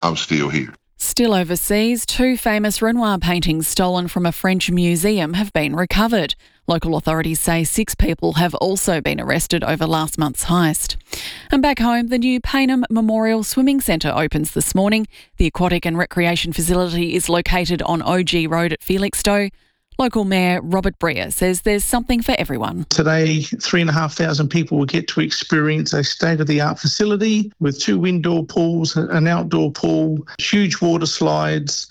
I'm still here. Still overseas, 2 famous Renoir paintings stolen from a French museum have been recovered. Local authorities say 6 people have also been arrested over last month's heist. And back home, the new Payneham Memorial Swimming Centre opens this morning. The aquatic and recreation facility is located on OG Road at Felixstowe. Local Mayor Robert Breer says there's something for everyone. Today, 3,500 people will get to experience a state-of-the-art facility with 2 indoor pools, an outdoor pool, huge water slides.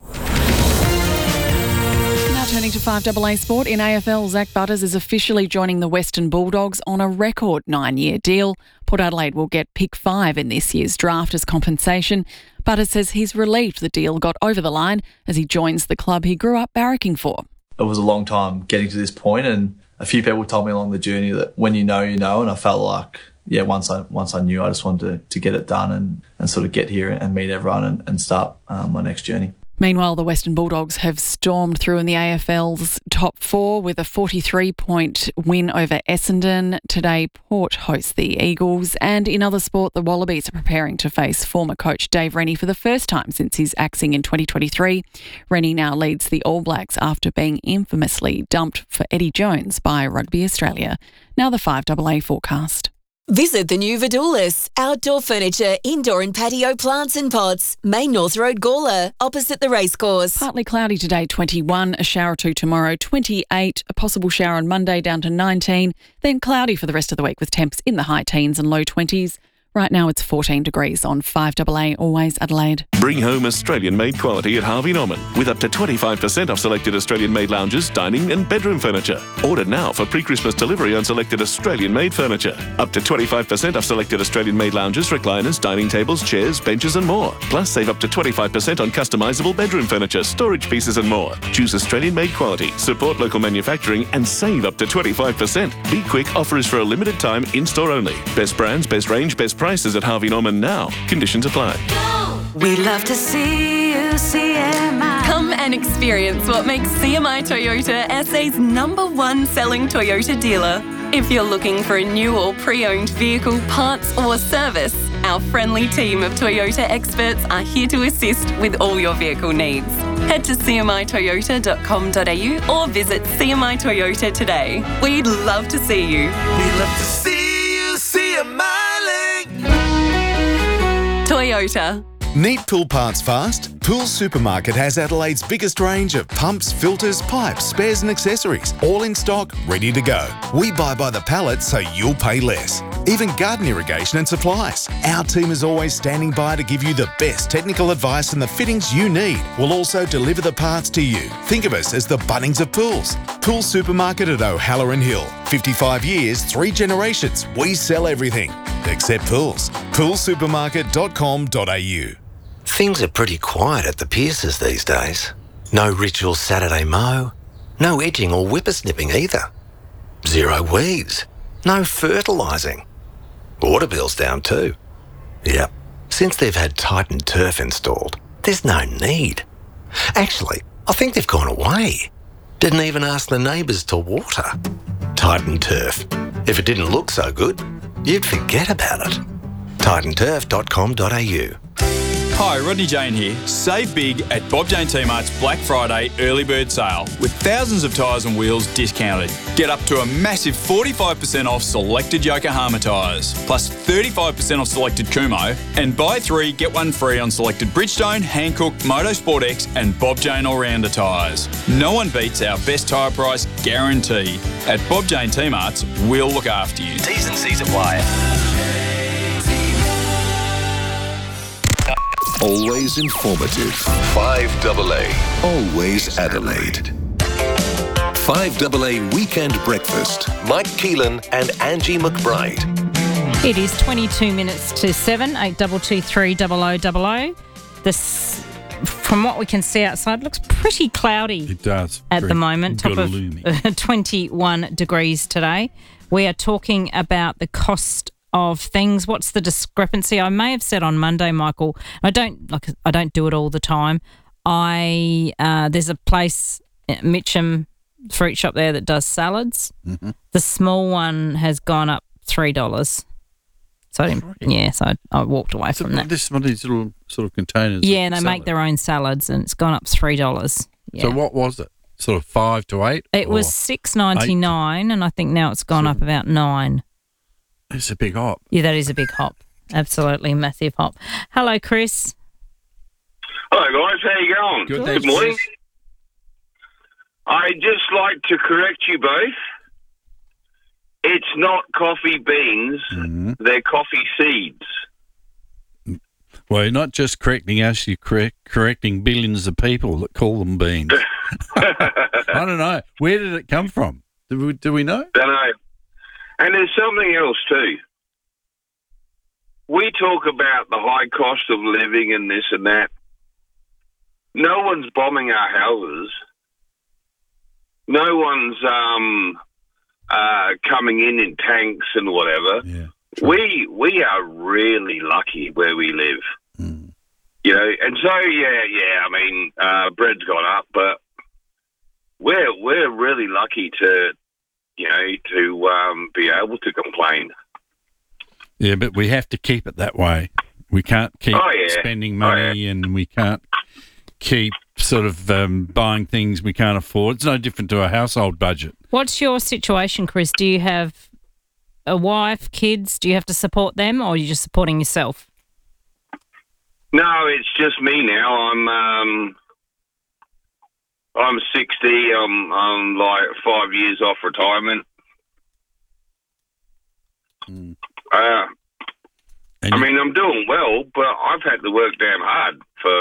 Now turning to 5AA Sport, in AFL, Zach Butters is officially joining the Western Bulldogs on a record 9-year deal. Port Adelaide will get pick 5 in this year's draft as compensation. Butters says he's relieved the deal got over the line as he joins the club he grew up barracking for. It was a long time getting to this point, and a few people told me along the journey that when you know, and I felt like, once I knew, I just wanted to get it done and sort of get here and meet everyone and start my next journey. Meanwhile, the Western Bulldogs have stormed through in the AFL's top 4 with a 43-point win over Essendon. Today, Port hosts the Eagles. And in other sport, the Wallabies are preparing to face former coach Dave Rennie for the first time since his axing in 2023. Rennie now leads the All Blacks after being infamously dumped for Eddie Jones by Rugby Australia. Now the 5AA forecast. Visit the new Vidoulis, outdoor furniture, indoor and patio plants and pots. Main North Road, Gawler, opposite the racecourse. Partly cloudy today, 21, a shower or 2 tomorrow, 28, a possible shower on Monday down to 19, then cloudy for the rest of the week with temps in the high teens and low 20s. Right now it's 14 degrees on 5AA, always Adelaide. Bring home Australian-made quality at Harvey Norman with up to 25% off selected Australian-made lounges, dining and bedroom furniture. Order now for pre-Christmas delivery on selected Australian-made furniture. Up to 25% off selected Australian-made lounges, recliners, dining tables, chairs, benches and more. Plus save up to 25% on customisable bedroom furniture, storage pieces and more. Choose Australian-made quality, support local manufacturing and save up to 25%. Be quick, offer is for a limited time, in-store only. Best brands, best range, best prices at Harvey Norman now. Conditions apply. We love to see you, CMI. Come and experience what makes CMI Toyota SA's #1 selling Toyota dealer. If you're looking for a new or pre-owned vehicle, parts or service, our friendly team of Toyota experts are here to assist with all your vehicle needs. Head to cmitoyota.com.au or visit CMI Toyota today. We'd love to see you. We love to see you, CMI. Toyota. Need pool parts fast? Pool Supermarket has Adelaide's biggest range of pumps, filters, pipes, spares and accessories, all in stock, ready to go. We buy by the pallet so you'll pay less. Even garden irrigation and supplies. Our team is always standing by to give you the best technical advice and the fittings you need. We'll also deliver the parts to you. Think of us as the Bunnings of pools. Pool Supermarket at O'Halloran Hill. 55 years, 3 generations. We sell everything except pools. Poolsupermarket.com.au. Things are pretty quiet at the Pierces these days. No ritual Saturday mow, no edging or whippersnipping either. 0 weeds, no fertilising. Water bill's down too. Yep, since they've had Titan Turf installed, there's no need. Actually, I think they've gone away. Didn't even ask the neighbours to water. Titan Turf. If it didn't look so good, you'd forget about it. TitanTurf.com.au. Hi, Rodney Jane here. Save big at Bob Jane T-Mart's Black Friday early bird sale with thousands of tyres and wheels discounted. Get up to a massive 45% off selected Yokohama tyres, plus 35% off selected Kumo, and buy 3, get 1 free on selected Bridgestone, Hankook, Motorsport X and Bob Jane All-Rounder tyres. No one beats our best tyre price guarantee. At Bob Jane T-Mart's, we'll look after you. T's and C's apply. Always informative. 5AA. Always Adelaide. 5AA Weekend Breakfast. Mike Keelan and Angie McBride. It is 22 minutes to 7, 8223 0000. This, from what we can see outside, looks pretty cloudy. It does. At the moment, top of 21 degrees today. We are talking about the cost of things. What's the discrepancy? I may have said on Monday, Michael, I don't do it all the time. There's a place, Mitcham fruit shop there, that does salads. Mm-hmm. The small one has gone up $3. So I walked away from that. This one of these little sort of containers. Yeah, they make their own salads, and it's gone up $3. Yeah. So what was it? Sort of 5 to 8? It was $6.99, and I think now it's gone up about $9. It's a big hop. Yeah, that is a big hop. Absolutely massive hop. Hello, Chris. Hello, guys. How you going? Good morning. I'd just like to correct you both. It's not coffee beans. Mm-hmm. They're coffee seeds. Well, you're not just correcting us, you're correcting billions of people that call them beans. I don't know. Where did it come from? Do we know? Don't know. And there's something else too. We talk about the high cost of living and this and that. No one's bombing our houses. No one's coming in tanks and whatever. Yeah, we are really lucky where we live. Mm. You know, and so I mean, bread's gone up, but we're really lucky to be able to complain. Yeah, but we have to keep it that way. We can't keep spending money, and we can't keep sort of buying things we can't afford. It's no different to a household budget. What's your situation, Chris? Do you have a wife, kids? Do you have to support them, or are you just supporting yourself? No, it's just me now. I'm 60. I'm like 5 years off retirement. Mm. I mean, I'm doing well, but I've had to work damn hard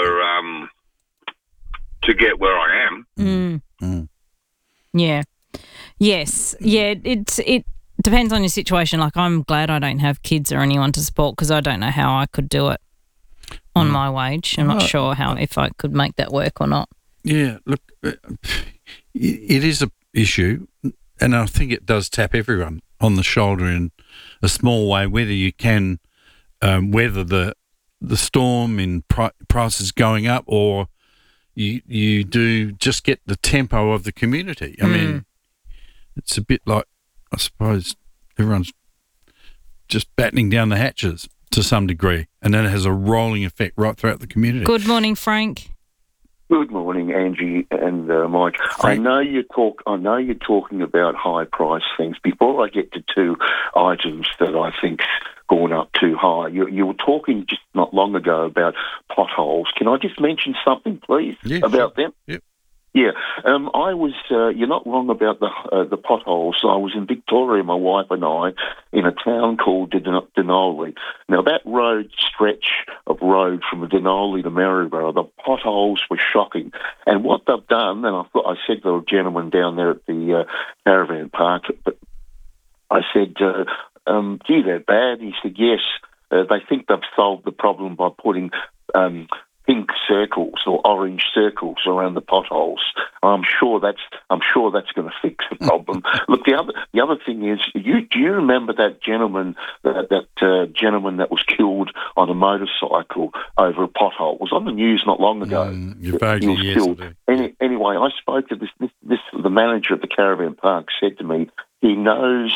to get where I am. Mm. Mm. Yeah. Yes. Yeah. It depends on your situation. Like, I'm glad I don't have kids or anyone to support, because I don't know how I could do it on my wage. I'm not sure if I could make that work or not. Yeah. Look, it is a issue, and I think it does tap everyone on the shoulder in a small way, whether you can weather the storm in prices going up, or you do just get the tempo of the community. I mean, it's a bit like, I suppose, everyone's just battening down the hatches to some degree, and then it has a rolling effect right throughout the community. Good morning, Frank. Good morning, Angie and Mike. I know you're talking about high price things. Before I get to two items that I think's gone up too high, you were talking just not long ago about potholes. Can I just mention something, please, about them? Yep. Yeah, I was. You're not wrong about the potholes. I was in Victoria, my wife and I, in a town called Denali. Now, that road stretch of road from Denali to Maryborough, the potholes were shocking. And what they've done, and I said to a gentleman down there at the caravan park, but I said, "Gee, they're bad." He said, "Yes, they think they've solved the problem by putting." Pink circles or orange circles around the potholes. I'm sure that's going to fix the problem. Look, the other thing is, do you remember that gentleman that gentleman that was killed on a motorcycle over a pothole? It was on the news not long ago. He was killed. Anyway, I spoke to the manager at the caravan park. Said to me he knows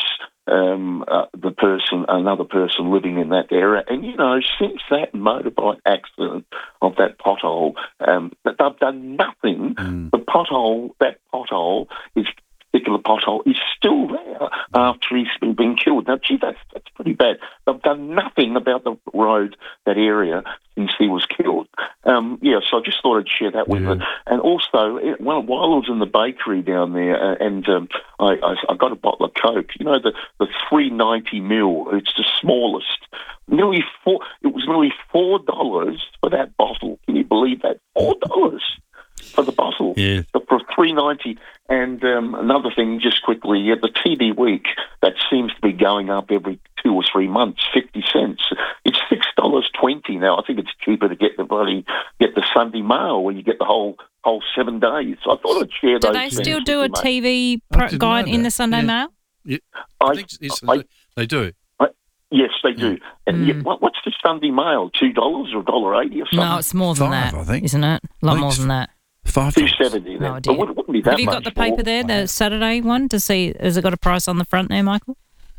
another person living in that area, and since that motorbike accident of that pothole, that they've done nothing. That pothole is still there after he's been killed. Now, gee, that's pretty bad. They've done nothing about the road, that area, since he was killed. So I just thought I'd share that with you. And also, while I was in the bakery down there, and I got a bottle of Coke. The 390 ml. It's the smallest. It was nearly $4 for that bottle. Can you believe that? $4 for the bottle. Yeah. For $3.90. And another thing, just quickly, the TV Week, that seems to be going up every 2 or 3 months, 50 cents. It's $6.20 now. I think it's cheaper to get the Sunday Mail, where you get the whole 7 days. So I thought I'd share those. Do they still do a TV guide in the Sunday Mail? Yeah. They do. Yes, they do. And what's the Sunday Mail? $2 or $1.80 or something? No, it's more than that, I think. Isn't it? A lot more than that. $2.70. No idea. Wouldn't be that Have you got the paper there, the Saturday one, to see? Has it got a price on the front there, Michael?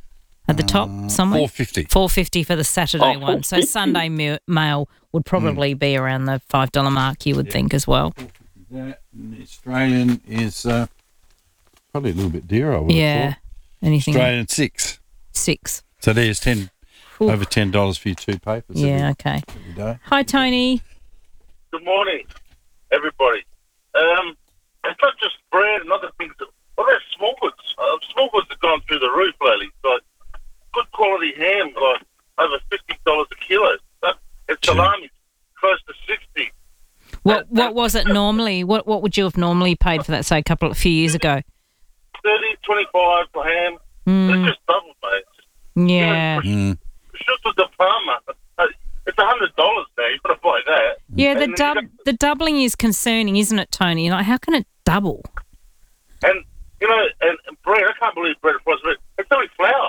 at the top somewhere? $4.50. $4.50 for the Saturday one. So Sunday mail would probably be around the $5 mark, you would think as well. That, and the Australian is probably a little bit dearer, I would have thought. Anything? Australian $6. So there's over $10 for your two papers. Okay. Every day. Hi, Tony. Good morning, everybody. It's not just bread and other things. What about small goods? Small goods have gone through the roof lately. Like good quality ham, like over $50 a kilo. It's salami, close to $60. What was it normally? What would you have normally paid for that? Say a few years ago. $30, $25 for ham. It's just double, mate. Yeah. Just with the farmer, it's $100 now. You've got to buy that. Yeah, the doubling is concerning, isn't it, Tony? Like, how can it double? And and bread. I can't believe bread price. It's only flour.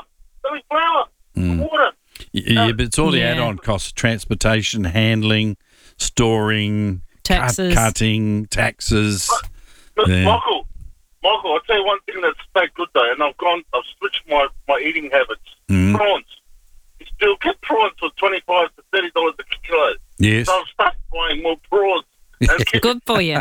Water. Yeah, but it's all the add-on costs: transportation, handling, storing, taxes, cutting, taxes. Michael, I'll tell you one thing that's stayed good though, and I've switched my eating habits. Prawns. You still get prawns for $25 to $30 a kilo. Yes. So I've started buying more prawns. Good for you.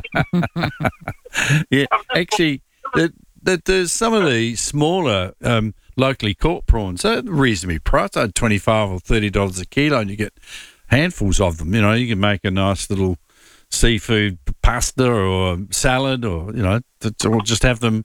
Yeah, actually, there's some of the smaller locally caught prawns. They're reasonably priced, $25 or $30 a kilo, and you get handfuls of them. You can make a nice little seafood pasta or salad, or or just have them,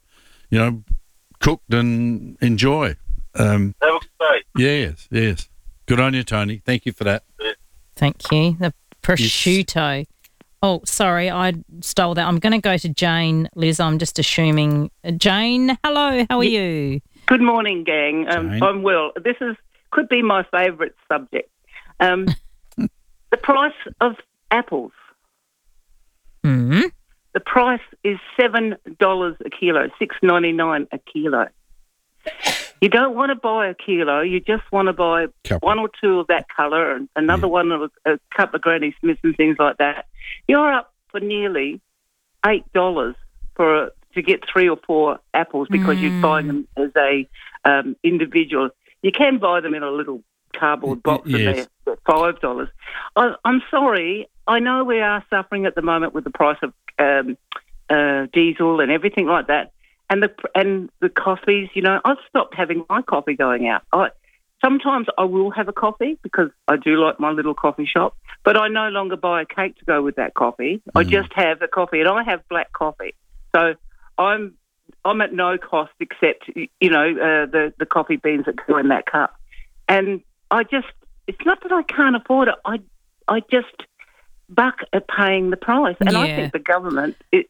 cooked and enjoy. Have a good day. Yes. Good on you, Tony. Thank you for that. Yeah. Thank you. The prosciutto. Yes. Oh, sorry, I stole that. I'm going to go to Jane. Liz, I'm just assuming. Jane, hello. How are you? Good morning, gang. I'm well. This could be my favourite subject. The price of apples. Mm-hmm. The price is $7 a kilo, $6.99 a kilo. You don't want to buy a kilo. You just want to buy one or two of that colour and another one of a couple of Granny Smiths and things like that. You're up for nearly $8 to get 3 or 4 apples because you're buying them as a individual. You can buy them in a little cardboard box and they're $5. I'm sorry. I know we are suffering at the moment with the price of diesel and everything like that. And the coffees, I've stopped having my coffee going out. Sometimes I will have a coffee because I do like my little coffee shop, but I no longer buy a cake to go with that coffee. I just have a coffee, and I have black coffee. So I'm at no cost except, the coffee beans that go in that cup. And it's not that I can't afford it. I just buck at paying the price. And I think the government, the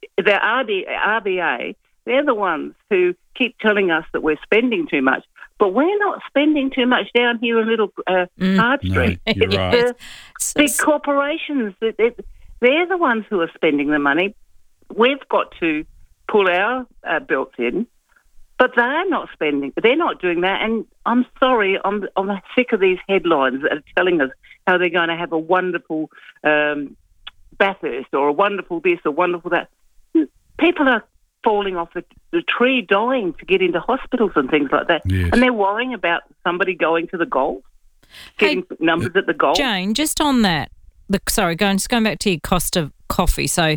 RBA, they're the ones who keep telling us that we're spending too much, but we're not spending too much down here in Little Hard Street. No, you're right. The big corporations, they're the ones who are spending the money. We've got to pull our belts in, but they're not spending. They're not doing that. And I'm sorry, I'm sick of these headlines that are telling us how they're going to have a wonderful Bathurst or a wonderful this or wonderful that. People are falling off the tree, dying to get into hospitals and things like that. Yes. And they're worrying about somebody going to the golf, getting numbers at the golf. Jane, just on that, going back to your cost of coffee. So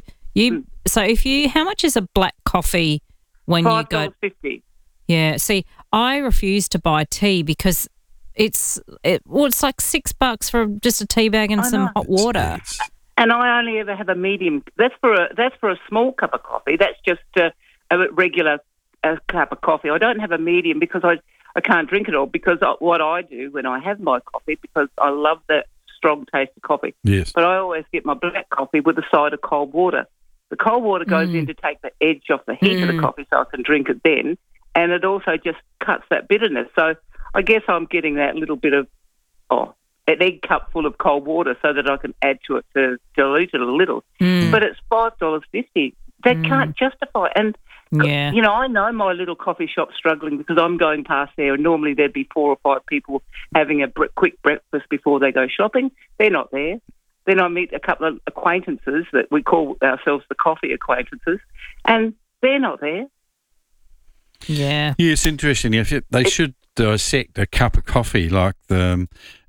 how much is a black coffee when you go? $5.50. Yeah. See, I refuse to buy tea because it's like $6 for just a tea bag and some hot water. And I only ever have a medium. That's for a small cup of coffee. That's just a regular cup of coffee. I don't have a medium because I can't drink it all. Because what I do when I have my coffee, because I love that strong taste of coffee. Yes. But I always get my black coffee with a side of cold water. The cold water goes in to take the edge off the heat of the coffee, so I can drink it then. And it also just cuts that bitterness. So I guess I'm getting that little bit of an egg cup full of cold water so that I can add to it to dilute it a little. But it's $5.50. That can't justify it. And, I know my little coffee shop's struggling because I'm going past there and normally there'd be 4 or 5 people having a quick breakfast before they go shopping. They're not there. Then I meet a couple of acquaintances that we call ourselves the coffee acquaintances, and they're not there. Yeah. Yeah, it's interesting. They should dissect a cup of coffee like the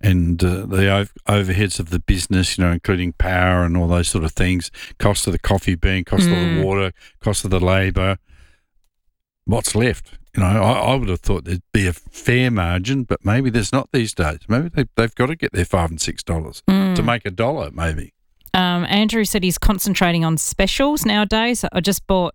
overheads of the business, including power and all those sort of things, cost of the coffee bean, cost of the water, cost of the labour. What's left? I would have thought there'd be a fair margin, but maybe there's not these days. Maybe they've got to get their $5 and $6 to make $1, maybe. Andrew said he's concentrating on specials nowadays. I just bought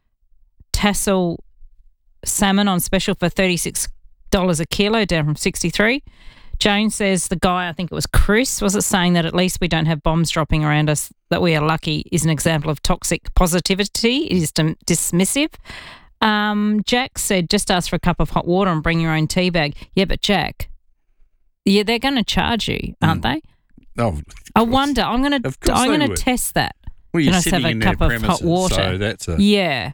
tassel salmon on special for $36 a kilo, down from $63. Jane says the guy, I think it was Chris, was it saying that at least we don't have bombs dropping around us, that we are lucky, is an example of toxic positivity. It is dismissive. Jack said, just ask for a cup of hot water and bring your own tea bag. Yeah, but Jack, they're going to charge you, aren't they? Oh, I wonder. I'm going to test that. Well, you're Can I sitting have in a cup their of premises, hot water? so that's Yeah.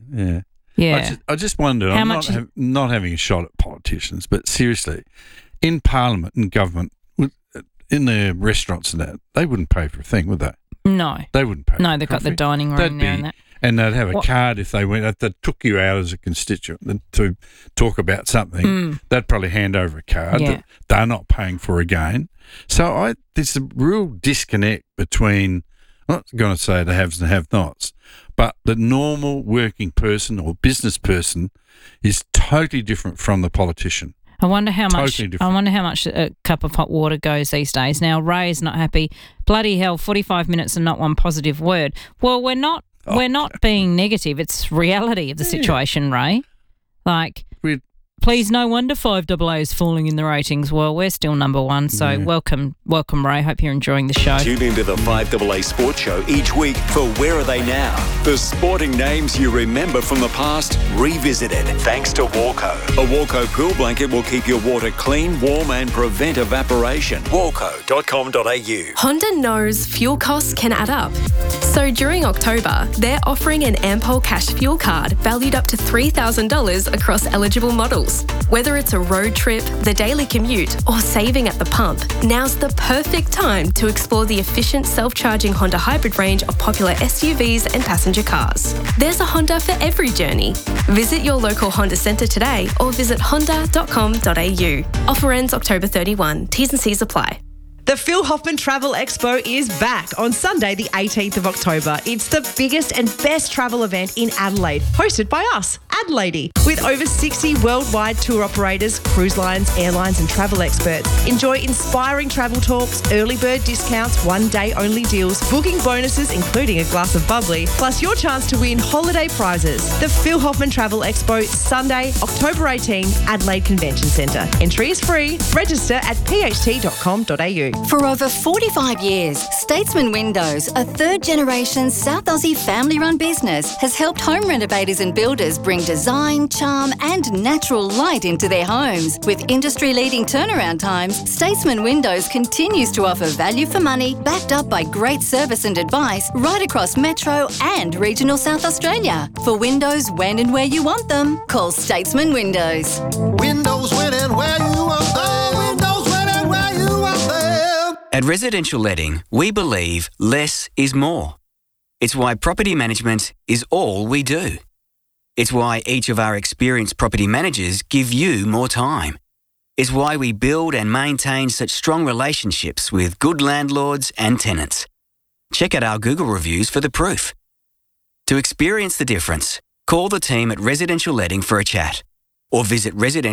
I just wondered. How I'm much not having a shot at politicians, but seriously, in Parliament and government, in the restaurants and that, they wouldn't pay for a thing, would they? No. They wouldn't pay. No, they've got the dining room there and that. And they'd have a card if they went. They took you out as a constituent to talk about something. They'd probably hand over a card that they're not paying for again. So there's a real disconnect between. I'm not going to say the haves and have-nots, but the normal working person or business person is totally different from the politician. I wonder how much. Totally I wonder how much a cup of hot water goes these days. Now Ray is not happy. Bloody hell, 45 minutes and not one positive word. Well, we're not. We're not being negative. It's reality of the situation, Ray. Please, no wonder 5AA is falling in the ratings. Well, we're still number one, so welcome, Ray. Hope you're enjoying the show. Tune into the 5AA Sports Show each week for Where Are They Now? The sporting names you remember from the past, revisited. Thanks to Walco. A Walco pool blanket will keep your water clean, warm and prevent evaporation. Walco.com.au. Honda knows fuel costs can add up. So during October, they're offering an Ampol Cash Fuel Card valued up to $3,000 across eligible models. Whether it's a road trip, the daily commute, or saving at the pump, now's the perfect time to explore the efficient self-charging Honda hybrid range of popular SUVs and passenger cars. There's a Honda for every journey. Visit your local Honda centre today or visit honda.com.au. Offer ends October 31. T's and C's apply. The Phil Hoffman Travel Expo is back on Sunday, the 18th of October. It's the biggest and best travel event in Adelaide, hosted by us, Adelaide, with over 60 worldwide tour operators, cruise lines, airlines and travel experts. Enjoy inspiring travel talks, early bird discounts, one-day only deals, booking bonuses including a glass of bubbly, plus your chance to win holiday prizes. The Phil Hoffman Travel Expo, Sunday, October 18, Adelaide Convention Centre. Entry is free. Register at pht.com.au. For over 45 years, Statesman Windows, a third-generation South Aussie family-run business, has helped home renovators and builders bring design, charm and natural light into their homes. With industry-leading turnaround times, Statesman Windows continues to offer value for money, backed up by great service and advice right across Metro and regional South Australia. For windows when and where you want them, call Statesman Windows. Windows when and where you want them. Windows when and where you want them. At Residential Letting, we believe less is more. It's why property management is all we do. It's why each of our experienced property managers give you more time. It's why we build and maintain such strong relationships with good landlords and tenants. Check out our Google reviews for the proof. To experience the difference, call the team at Residential Letting for a chat or visit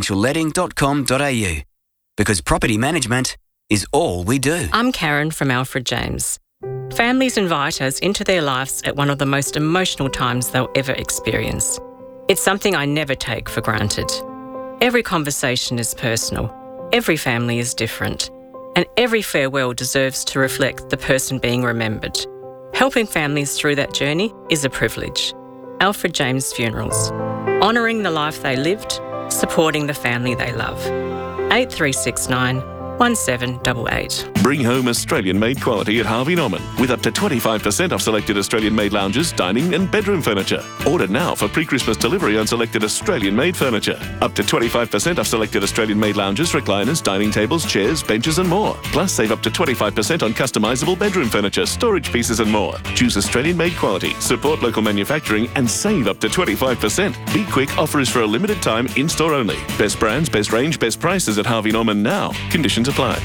residentialletting.com.au because property management is all we do. I'm Karen from Alfred James. Families invite us into their lives at one of the most emotional times they'll ever experience. It's something I never take for granted. Every conversation is personal, every family is different, and every farewell deserves to reflect the person being remembered. Helping families through that journey is a privilege. Alfred James Funerals. Honouring the life they lived, supporting the family they love. 8369 1788. Bring home Australian-made quality at Harvey Norman with up to 25% off selected Australian-made lounges, dining and bedroom furniture. Order now for pre-Christmas delivery on selected Australian-made furniture. Up to 25% off selected Australian-made lounges, recliners, dining tables, chairs, benches and more. Plus, save up to 25% on customisable bedroom furniture, storage pieces and more. Choose Australian-made quality, support local manufacturing and save up to 25%. Be quick, offer is for a limited time, in-store only. Best brands, best range, best prices at Harvey Norman now. Conditions apply.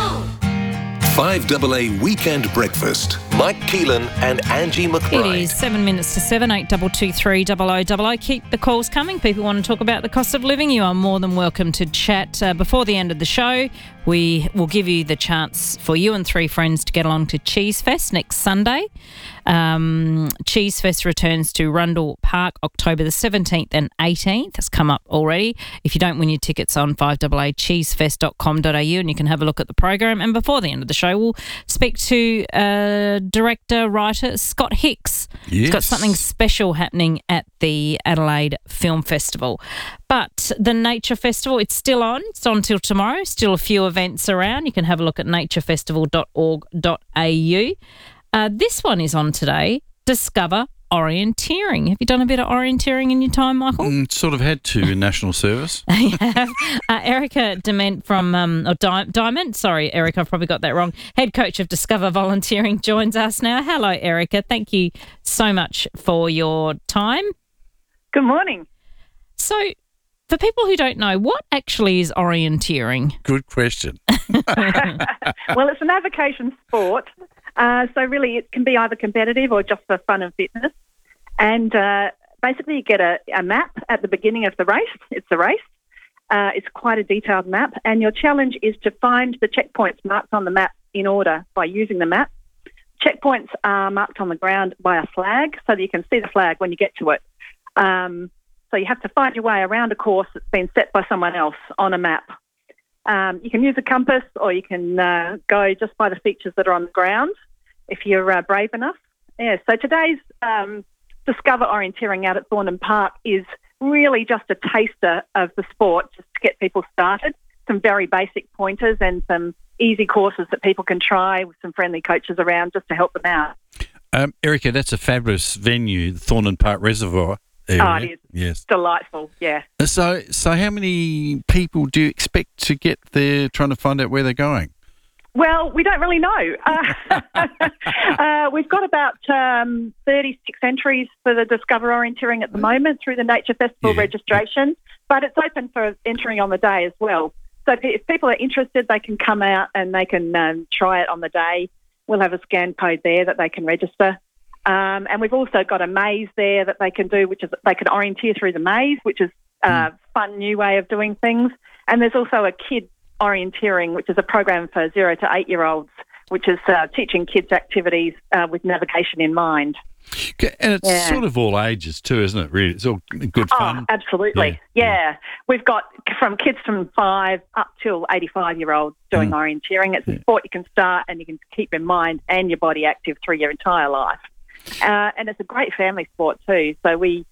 5AA Weekend Breakfast. Mike Keelan and Angie McBride. It is 7 minutes to 7, 8223 0000. Keep the calls coming. People want to talk about the cost of living. You are more than welcome to chat. Before the end of the show, we will give you the chance for you and 3 friends to get along to Cheese Fest next Sunday. Cheese Fest returns to Rundle Park October the 17th and 18th. That's come up already. If you don't win your tickets on 5AAcheesefest.com.au and you can have a look at the program. And before the end of the show, we'll speak to director, writer Scott Hicks. Yes. He's got something special happening at the Adelaide Film Festival. But the Nature Festival, it's still on. It's on till tomorrow. Still a few events around. You can have a look at naturefestival.org.au. This one is on today, Discover Orienteering. Have you done a bit of orienteering in your time, Michael? Sort of had to in National Service. You have. Erica Dement from, Diamond, sorry, Erica, I've probably got that wrong, head coach of Discover Volunteering joins us now. Hello, Erica. Thank you so much for your time. Good morning. So, for people who don't know, what actually is orienteering? Good question. Well, it's an avocation sport. So really it can be either competitive or just for fun and fitness. And basically you get a map at the beginning of the race. It's a race. It's quite a detailed map. And your challenge is to find the checkpoints marked on the map in order by using the map. Checkpoints are marked on the ground by a flag so that you can see the flag when you get to it. So you have to find your way around a course that's been set by someone else on a map. You can use a compass or you can go just by the features that are on the ground if you're brave enough. Yeah, so today's Discover Orienteering out at Thorndon Park is really just a taster of the sport just to get people started. Some very basic pointers and some easy courses that people can try with some friendly coaches around just to help them out. Erica, that's a fabulous venue, the Thorndon Park Reservoir area. Oh, it is. Yes. Delightful, yeah. So how many people do you expect to get there trying to find out where they're going? Well, we don't really know. We've got about 36 entries for the Discover Orienteering at the moment through the Nature Festival registration, but it's open for entering on the day as well. So if people are interested, they can come out and they can try it on the day. We'll have a scan code there that they can register. And we've also got a maze there that they can do, which is they can orienteer through the maze, which is a fun new way of doing things. And there's also a kid orienteering, which is a program for 0 to 8-year-olds, which is teaching kids activities with navigation in mind. And it's sort of all ages too, isn't it, really? It's all good fun. Oh, absolutely. Yeah. We've got from kids from 5 up till 85-year-olds doing orienteering. It's a sport you can start and you can keep your mind and your body active through your entire life. And it's a great family sport too. So we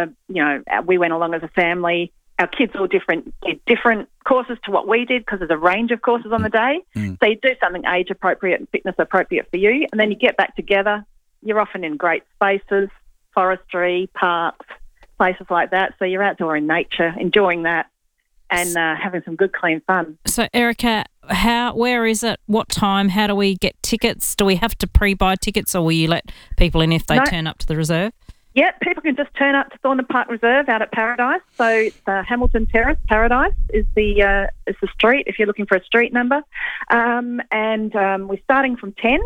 went along as a family. Our kids all did different courses to what we did because there's a range of courses on the day. So you do something age appropriate and fitness appropriate for you, and then you get back together. You're often in great spaces, forestry, parks, places like that. So you're outdoor in nature, enjoying that, and having some good, clean fun. So, Erica, where is it? What time? How do we get tickets? Do we have to pre-buy tickets, or will you let people in if they turn up to the reserve? Yeah, people can just turn up to Thorndon Park Reserve out at Paradise. So it's Hamilton Terrace. Paradise is the street if you're looking for a street number. And we're starting from 10.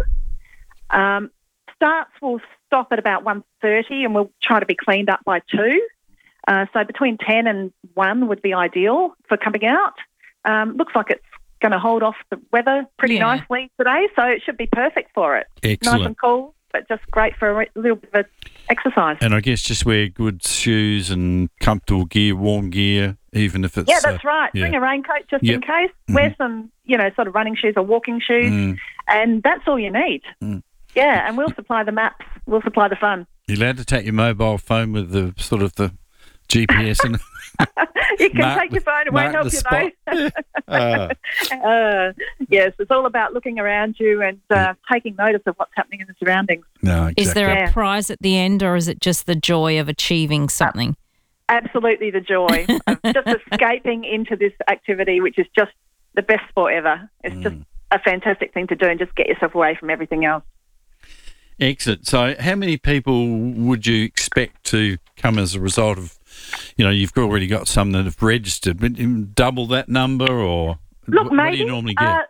Starts will stop at about 1:30 and we'll try to be cleaned up by 2. So between 10 and 1 would be ideal for coming out. Looks like it's going to hold off the weather pretty nicely today, so it should be perfect for it. Excellent. Nice and cool, but just great for a little bit of exercise. And I guess just wear good shoes and comfortable gear, warm gear, even if it's... Yeah, that's right. Bring a raincoat just in case. Wear some, sort of running shoes or walking shoes, and that's all you need. Yeah, and we'll supply the maps. We'll supply the fun. You're allowed to take your mobile phone with the sort of the GPS and You can take your phone, it won't help you though. Yes, it's all about looking around you and taking notice of what's happening in the surroundings. No, exactly. Is there a prize at the end, or is it just the joy of achieving something? Absolutely the joy of just escaping into this activity, which is just the best sport ever. It's just a fantastic thing to do and just get yourself away from everything else. Excellent. So how many people would you expect to come as a result of, you've already got some that have registered, but double that number, or Look, what do you normally get?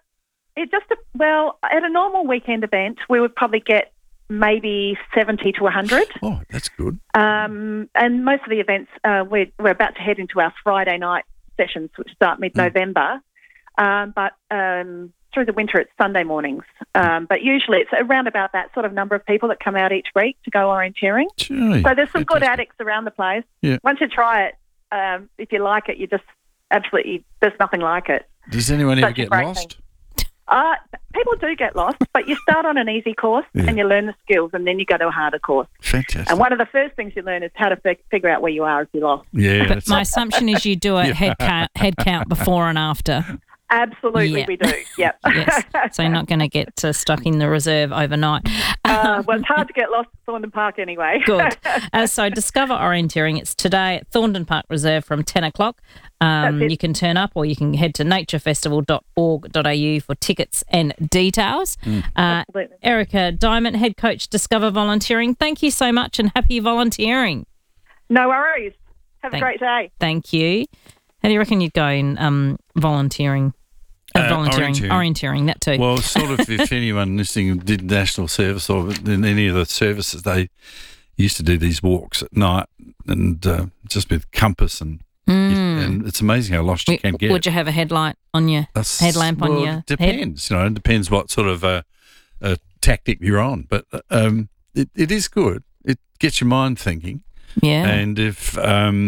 At a normal weekend event, we would probably get maybe 70 to 100. Oh, that's good. And most of the events, we're about to head into our Friday night sessions, which start mid-November. But through the winter, it's Sunday mornings. But usually it's around about that sort of number of people that come out each week to go orienteering. Gee, so there's some good addicts around the place. Yeah. Once you try it, if you like it, you just absolutely, there's nothing like it. Does anyone ever Such a get great lost? thing. People do get lost, but you start on an easy course and you learn the skills, and then you go to a harder course. Fantastic. And one of the first things you learn is how to figure out where you are if you're lost. Yeah. But my assumption is you do a head count before and after. Absolutely, we do. Yep. Yes. So you're not going to get stuck in the reserve overnight. Well, it's hard to get lost at Thorndon Park anyway. Good. So Discover Orienteering, it's today at Thorndon Park Reserve from 10 o'clock. You can turn up, or you can head to naturefestival.org.au for tickets and details. Absolutely. Erica Diamond, Head Coach, Discover Volunteering, thank you so much and happy volunteering. No worries. Have a great day. Thank you. How do you reckon you'd go in volunteering? Orienteering, that too. Well, sort of if anyone listening did national service or in any of the services, they used to do these walks at night and just with compass and it's amazing how lost you can get. Would you have a headlamp on your it depends. head? It depends what sort of a tactic you're on, but it is good. It gets your mind thinking. Yeah. And if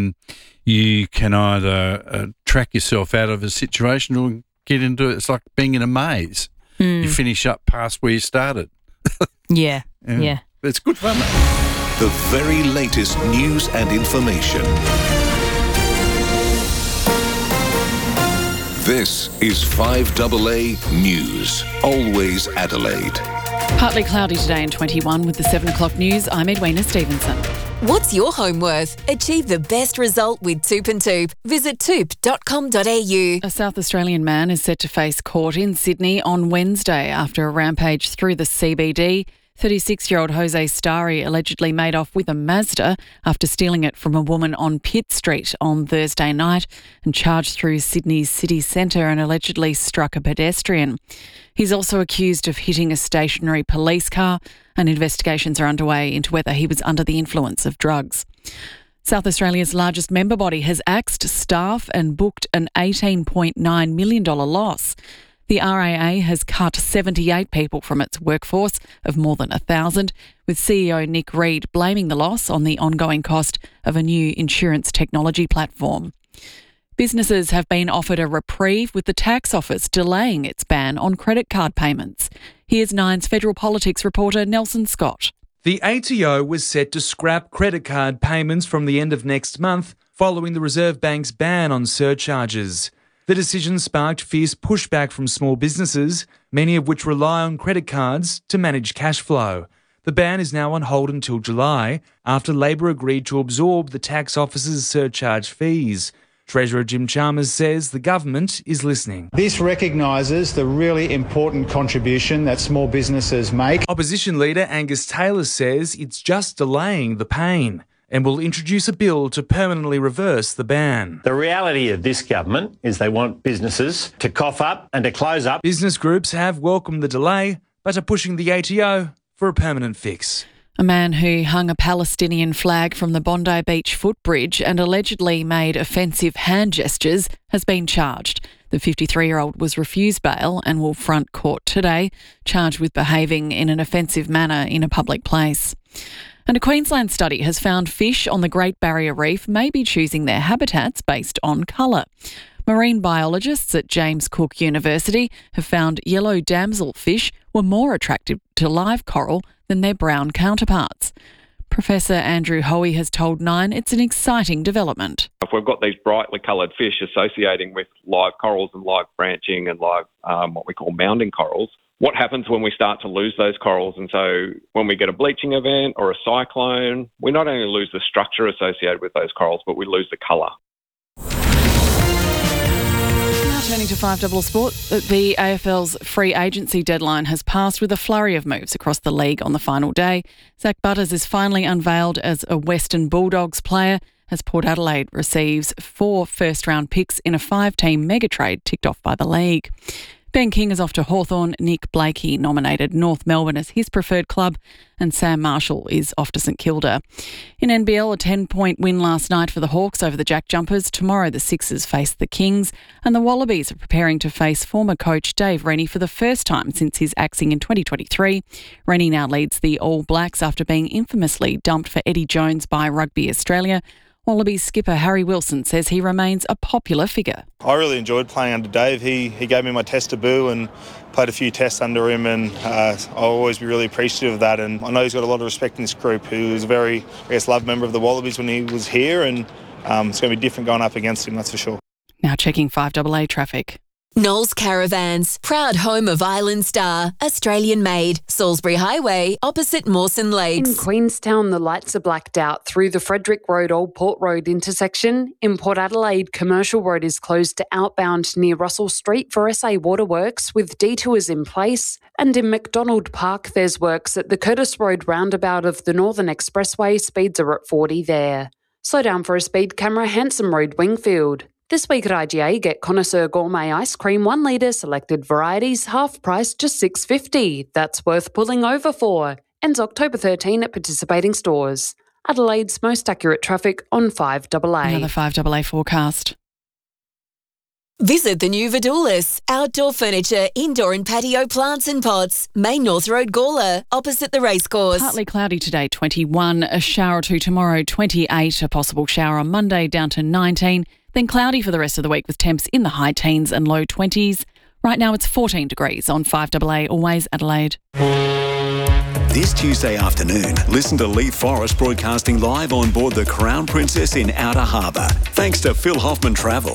you can either track yourself out of a situation or get into it. It's like being in a maze. You finish up past where you started. Yeah. But it's good fun. The very latest news and information. This is 5AA News. Always Adelaide. Partly cloudy today in 21 with the 7 o'clock news. I'm Edwina Stevenson. What's your home worth? Achieve the best result with Toop and Toop. Visit toop.com.au. A South Australian man is set to face court in Sydney on Wednesday after a rampage through the CBD. 36-year-old Jose Starry allegedly made off with a Mazda after stealing it from a woman on Pitt Street on Thursday night and charged through Sydney's city centre and allegedly struck a pedestrian. He's also accused of hitting a stationary police car, and investigations are underway into whether he was under the influence of drugs. South Australia's largest member body has axed staff and booked an $18.9 million loss. The RAA has cut 78 people from its workforce of more than 1,000, with CEO Nick Reid blaming the loss on the ongoing cost of a new insurance technology platform. Businesses have been offered a reprieve with the tax office delaying its ban on credit card payments. Here's Nine's federal politics reporter Nelson Scott. The ATO was set to scrap credit card payments from the end of next month following the Reserve Bank's ban on surcharges. The decision sparked fierce pushback from small businesses, many of which rely on credit cards to manage cash flow. The ban is now on hold until July, after Labor agreed to absorb the tax office's surcharge fees. Treasurer Jim Chalmers says the government is listening. This recognises the really important contribution that small businesses make. Opposition leader Angus Taylor says it's just delaying the pain and will introduce a bill to permanently reverse the ban. The reality of this government is they want businesses to cough up and to close up. Business groups have welcomed the delay, but are pushing the ATO for a permanent fix. A man who hung a Palestinian flag from the Bondi Beach footbridge and allegedly made offensive hand gestures has been charged. The 53-year-old was refused bail and will front court today, charged with behaving in an offensive manner in a public place. And a Queensland study has found fish on the Great Barrier Reef may be choosing their habitats based on colour. Marine biologists at James Cook University have found yellow damselfish were more attracted to live coral than their brown counterparts. Professor Andrew Hoey has told Nine it's an exciting development. If we've got these brightly coloured fish associating with live corals and live branching and live what we call mounding corals, what happens when we start to lose those corals? And so when we get a bleaching event or a cyclone, we not only lose the structure associated with those corals, but we lose the colour. Now turning to 5 Sport, the AFL's free agency deadline has passed with a flurry of moves across the league on the final day. Zach Butters is finally unveiled as a Western Bulldogs player as Port Adelaide receives 4 first-round picks in a 5-team mega trade ticked off by the league. Ben King is off to Hawthorn. Nick Blakey nominated North Melbourne as his preferred club, and Sam Marshall is off to St Kilda. In NBL, a 10-point win last night for the Hawks over the Jack Jumpers. Tomorrow the Sixers face the Kings, and the Wallabies are preparing to face former coach Dave Rennie for the first time since his axing in 2023. Rennie now leads the All Blacks after being infamously dumped for Eddie Jones by Rugby Australia. Wallabies skipper Harry Wilson says he remains a popular figure. I really enjoyed playing under Dave. He gave me my test debut and played a few tests under him, and I'll always be really appreciative of that. And I know he's got a lot of respect in this group. He was a very, loved member of the Wallabies when he was here, and it's going to be different going up against him, that's for sure. Now checking 5AA traffic. Knowles Caravans, proud home of Island Star, Australian made, Salisbury Highway, opposite Mawson Lakes. In Queenstown, the lights are blacked out through the Frederick Road Old Port Road intersection. In Port Adelaide, Commercial Road is closed to outbound near Russell Street for SA Waterworks with detours in place. And in McDonald Park, there's works at the Curtis Road roundabout of the Northern Expressway. Speeds are at 40 there. Slow down for a speed camera, Hanson Road, Wingfield. This week at IGA, get Connoisseur Gourmet Ice Cream 1 litre, selected varieties, half price, just $6.50. That's worth pulling over for. Ends October 13 at participating stores. Adelaide's most accurate traffic on 5AA. Another 5AA forecast. Visit the new Vidulis, outdoor furniture, indoor and patio plants and pots. Main North Road, Gawler, opposite the racecourse. Partly cloudy today, 21. A shower or two tomorrow, 28. A possible shower on Monday, down to 19. Then cloudy for the rest of the week with temps in the high teens and low 20s. Right now it's 14 degrees on 5AA, always Adelaide. This Tuesday afternoon, listen to Leith Forrest broadcasting live on board the Crown Princess in Outer Harbour. Thanks to Phil Hoffman Travel.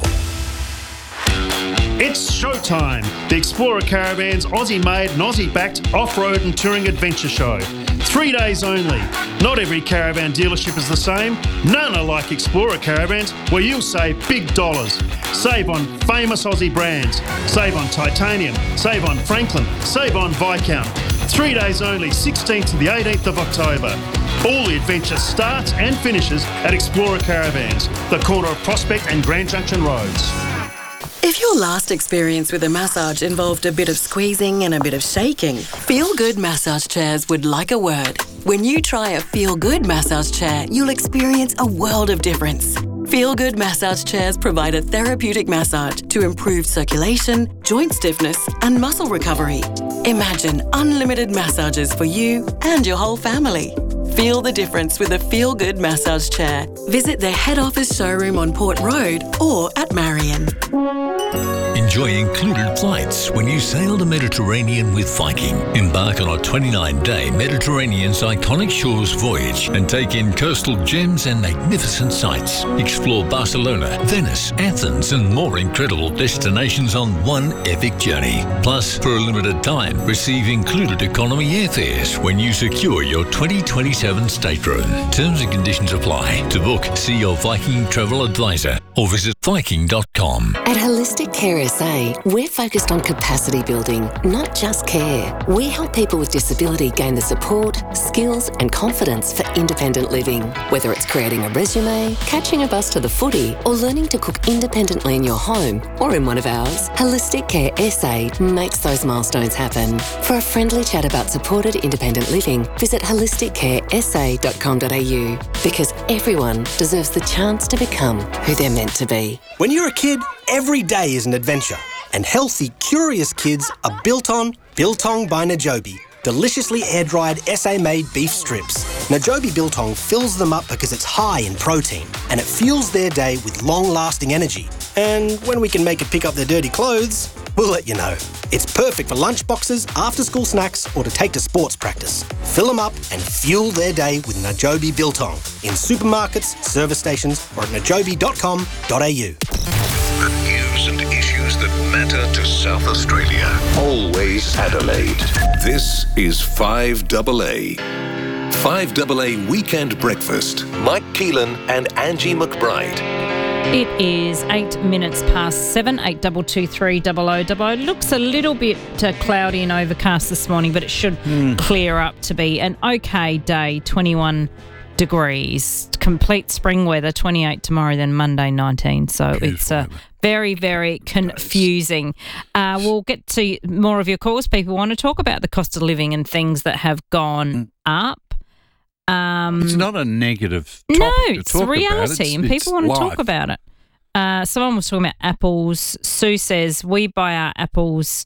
It's showtime! The Explorer Caravans Aussie-made and Aussie-backed off-road and touring adventure show. 3 days only. Not every caravan dealership is the same. None are like Explorer Caravans, where you'll save big dollars. Save on famous Aussie brands. Save on Titanium. Save on Franklin. Save on Viscount. 3 days only, 16th to the 18th of October. All the adventure starts and finishes at Explorer Caravans, the corner of Prospect and Grand Junction Roads. If your last experience with a massage involved a bit of squeezing and a bit of shaking, Feel Good Massage Chairs would like a word. When you try a Feel Good massage chair, you'll experience a world of difference. Feel Good Massage Chairs provide a therapeutic massage to improve circulation, joint stiffness, and muscle recovery. Imagine unlimited massages for you and your whole family. Feel the difference with a Feel Good massage chair. Visit their head office showroom on Port Road or at Marion. Enjoy included flights when you sail the Mediterranean with Viking. Embark on a 29-day Mediterranean's iconic shores voyage and take in coastal gems and magnificent sights. Explore Barcelona, Venice, Athens and more incredible destinations on one epic journey. Plus, for a limited time, receive included economy airfares when you secure your 2027 stateroom. Terms and conditions apply. To book, see your Viking travel advisor or visit Viking.com. At Holistic Care SA, we're focused on capacity building, not just care. We help people with disability gain the support, skills and confidence for independent living. Whether it's creating a resume, catching a bus to the footy, or learning to cook independently in your home or in one of ours, Holistic Care SA makes those milestones happen. For a friendly chat about supported independent living, visit holisticcaresa.com.au, because everyone deserves the chance to become who they're meant to be. When you're a kid, every day is an adventure. And healthy, curious kids are built on Biltong by Najobi. Deliciously air-dried SA-made beef strips. Najobi Biltong fills them up because it's high in protein and it fuels their day with long-lasting energy. And when we can make it pick up their dirty clothes, we'll let you know. It's perfect for lunchboxes, after-school snacks, or to take to sports practice. Fill them up and fuel their day with Najobi Biltong in supermarkets, service stations, or at najobi.com.au. The news and issues that matter to South Australia. Always Adelaide. This is 5AA. 5AA Weekend Breakfast. Mike Keelan and Angie McBride. It is 8 minutes past 7, 8223 Looks a little bit cloudy and overcast this morning, but it should clear up to be an okay day, 21 degrees. Complete spring weather, 28 tomorrow, then Monday 19. So beautiful. It's very, very confusing. We'll get to more of your calls. People want to talk about the cost of living and things that have gone up. It's not a negative topic. No, to it's talk reality, about. and people want to life. talk about it. Someone was talking about apples. Sue says we buy our apples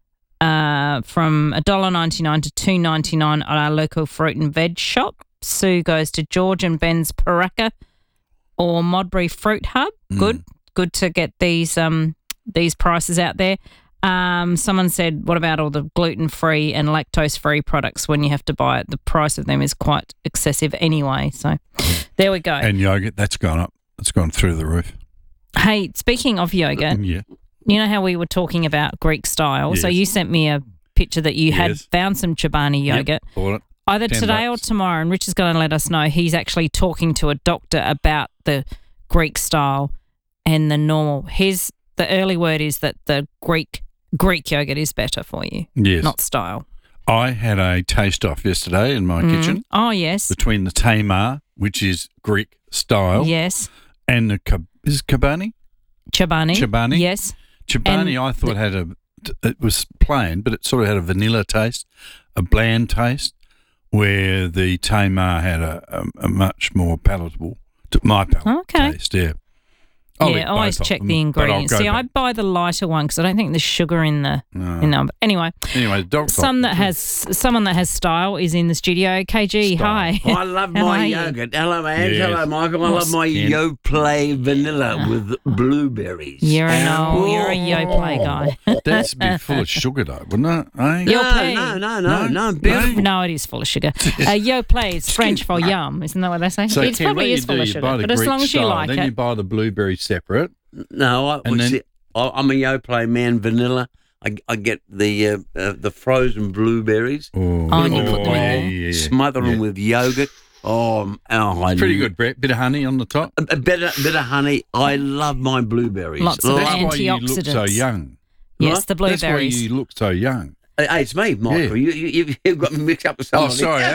from $1.99 to $2.99 at our local fruit and veg shop. Sue goes to George and Ben's Paraka or Modbury Fruit Hub. Good to get these prices out there. Someone said, what about all the gluten-free and lactose-free products when you have to buy it? The price of them is quite excessive anyway. So there we go. And yogurt, that's gone up. It's gone through the roof. Hey, speaking of yogurt, Yeah. you know how we were talking about Greek style? Yes. So you sent me a picture that you had found some Chobani yogurt. Yep, bought it. Either $10. today or tomorrow, and Rich is going to let us know he's actually talking to a doctor about the Greek style and the normal. The early word is that the Greek yogurt is better for you, not style. I had a taste-off yesterday in my kitchen. Oh, yes. Between the Tamar, which is Greek style. Yes. And the Chobani? Chobani. Yes. Chobani, I thought it was plain, but it sort of had a vanilla taste, a bland taste, where the Tamar had a much more palatable, to my palate taste, yeah. I always check the ingredients. See, I buy the lighter one because I don't think there's sugar in the. But anyway, someone that has style is in the studio. KG, hi. I love my yogurt. Hello, Ange. Yes. Hello, Michael. I love my Yoplait vanilla with blueberries. You're a Yoplait guy. That's a bit full of sugar, though, wouldn't it? No. Beautiful. No, it is full of sugar. Yoplait is French for yum, isn't that what they say? So it probably is full of sugar, but as long as you like it. Then you buy the blueberry separate. No, I'm a Yoplait man. Vanilla. I get the frozen blueberries. And you put them in there. Smother them with yogurt. Pretty good, Brett. Bit of honey on the top. A bit of honey. I love my blueberries. Lots of That's antioxidants. why you look so young. Yes, Right? the blueberries. That's why you look so young. Hey, it's me, Michael. Yeah. You've got me mixed up with someone. Oh, sorry.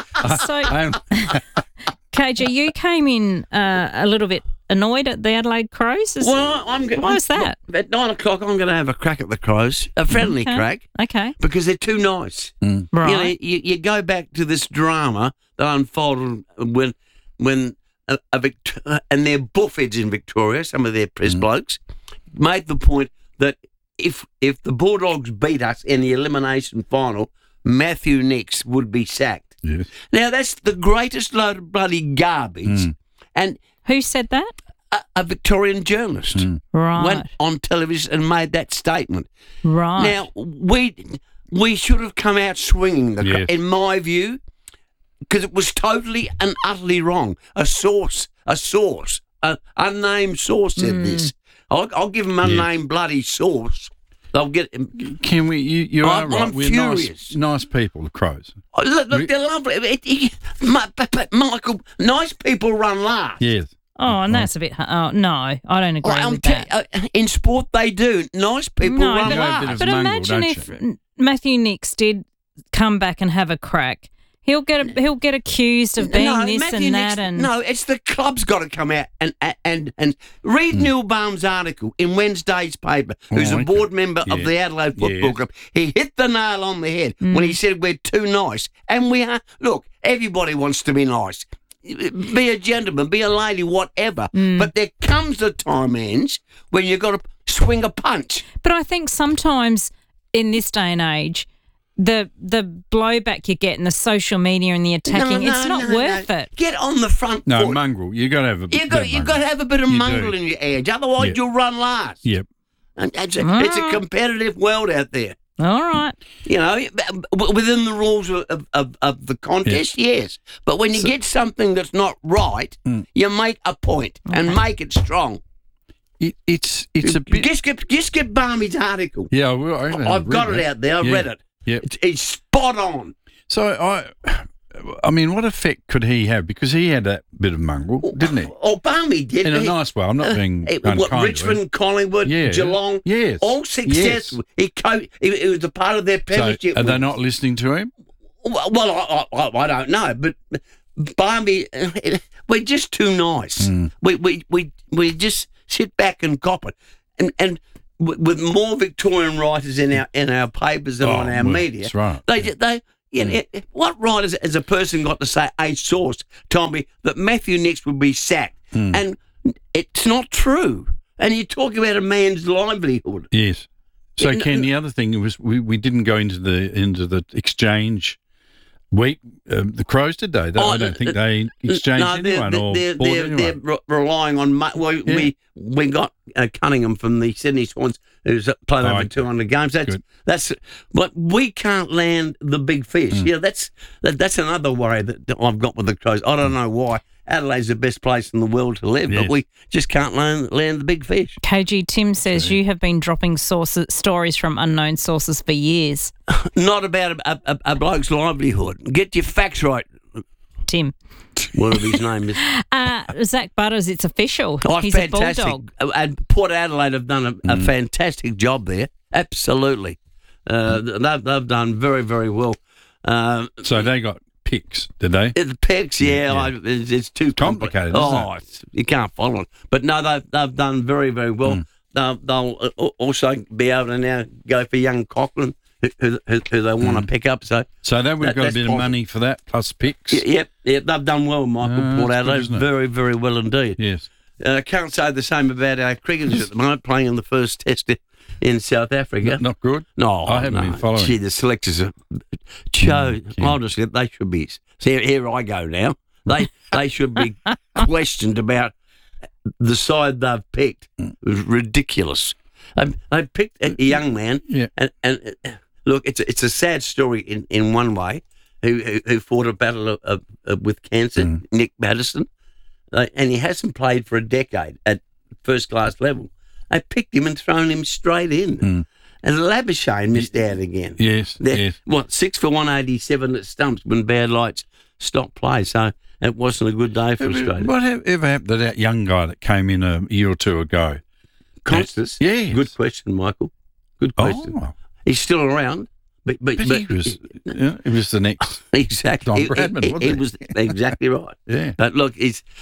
KG, you came in a little bit annoyed at the Adelaide Crows. Why is that? At 9 o'clock, I'm going to have a crack at the Crows, a friendly crack. Okay. Because they're too nice. Right. You go back to this drama that unfolded when and their buffheads in Victoria, some of their press blokes, made the point that if the Bulldogs beat us in the elimination final, Matthew Nicks would be sacked. Yes. Now, that's the greatest load of bloody garbage. And who said that? A Victorian journalist. Right. Went on television and made that statement. Right. Now, we should have come out swinging, in my view, because it was totally and utterly wrong. A unnamed source said this. I'll give them unnamed bloody source. They'll get. Can we? You are right. I'm We're furious. nice people, the Crows. Look, they're lovely. Michael, nice people run last. Yes. Oh, and that's a bit. Oh no, I don't agree with that. In sport, they do. Nice people run last. But imagine if Matthew Nicks did come back and have a crack. He'll get accused of being this Matthew and Nicks, that, and no, it's the club's got to come out and read Neil Baum's article in Wednesday's paper. Who's a board member of the Adelaide Football Club? He hit the nail on the head when he said we're too nice, and we are. Look, everybody wants to be nice. Be a gentleman, be a lady, whatever. But there comes a time, Ange, when you've got to swing a punch. But I think sometimes in this day and age, the blowback you get in the social media and the attacking, it's not worth it. Get on the front No, foot. mongrel. You got to have a bit. You've got to have a bit of mongrel in your edge, otherwise you'll run last. Yep. And it's a competitive world out there. All right. You know, within the rules of the contest, yes. But when you get something that's not right, you make a point and make it strong. It's a bit. Just get Barmy's article. Yeah, well, I've got it out there. I've read it. Yeah. It's spot on. So I mean, what effect could he have? Because he had that bit of mongrel, didn't he? Oh, Barmy did. In a nice way. I'm not being unkind. Richmond, Collingwood, Geelong, all successful. Yes. He was a part of their premiership. So are they not listening to him? Well, I don't know, but Barmy, we're just too nice. We just sit back and cop it, and with more Victorian writers in our papers and on our media, that's right. They what right has a person got to say a source told me that Matthew Nicks would be sacked? And it's not true. And you're talking about a man's livelihood. Yes. So, Ken, the other thing was we didn't go into the exchange week. The Crows, did they? I don't think they exchanged anyone or bought anyone. They're relying on... We got Cunningham from the Sydney Swans, who's played over 200 games. That's but we can't land the big fish. Yeah, that's another worry that I've got with the Crows. I don't know why. Adelaide's the best place in the world to live, but we just can't land the big fish. KG Tim says you have been dropping stories from unknown sources for years. Not about a bloke's livelihood. Get your facts right, Tim. Whatever his name is. Zach Butters, it's official. He's fantastic. a bulldog. And Port Adelaide have done a fantastic job there. Absolutely. They've done very, very well. So they got picks, did they? The picks, it's too complicated. Isn't it? You can't follow it. But no, they've done very, very well. They'll also be able to now go for young Cochrane, who they want to pick up. So that would have got a bit of money for that, plus picks. Yep, they've done well, Michael. Port Adelaide, very, very well indeed. Yes. Can't say the same about our cricketers at the moment, playing in the first test in South Africa. Not good? No, I haven't been following. Gee, the selectors are... honestly, they should be... See, here I go now. They should be questioned about the side they've picked. It was ridiculous. They picked a young man, and look, it's a sad story in one way, who fought a battle with cancer, Nick Maddison, and he hasn't played for a decade at first-class level. They picked him and thrown him straight in. And Labuschagne missed out again. Yes. 6 for 187 at stumps when bad lights stopped play. So it wasn't a good day for Australia. Whatever happened to that young guy that came in a year or two ago? Constance? Yes. Good question, Michael. Good question. Oh. He's still around. But he was the next exactly. Don Bradman, wasn't he was exactly right. Yeah. But look,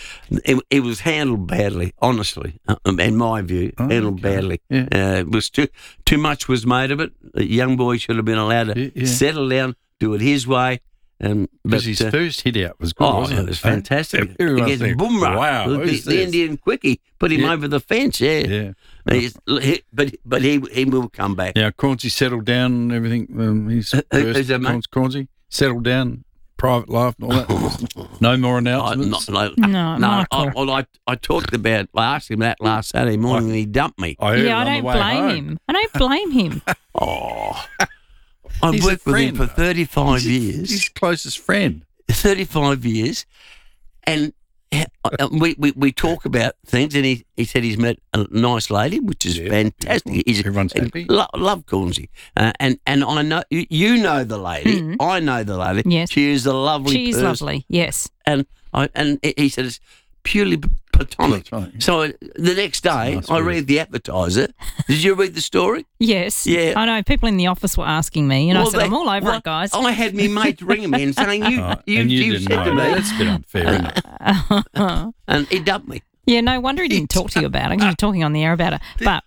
it was handled badly, honestly, in my view, handled badly. Yeah. It was too much was made of it. The young boy should have been allowed to settle down, do it his way. Because his first hit out was good, wasn't it? It was fantastic. Against Bumrah, wow, the Indian quickie, put him over the fence, But he will come back. Now, Cornsey settled down and everything. Who's that, mate? Cornsey settled down, private life and all that. No more announcements? No. I talked about, I asked him that last Saturday morning and he dumped me. I don't blame him. I've worked with him for 35 years. His closest friend. 35 years. And we talk about things, and he said he's met a nice lady, which is fantastic. Everyone's happy. Love Cornsey. And I know, you know the lady. Mm-hmm. I know the lady. Yes. She is a lovely person. She's lovely, yes. And he said it's purely platonic. So the next day, I read the advertiser. Did you read the story? Yes. Yeah. I know. People in the office were asking me, and I said, I'm all over it, guys. I had me mate ringing me and saying, you said to me. That's a bit unfair, isn't it? And he dumped me. Yeah, no wonder he didn't talk to you about it because you're talking on the air about it. But